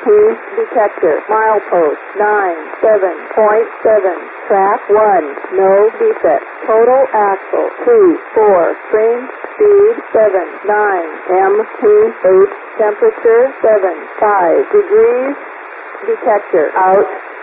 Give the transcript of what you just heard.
M2 detector. Milepost 97.7. Track 1. No defects. Total axle 2-4. Train speed 7-9. M2 8. Temperature 7-5 degrees. Detector out.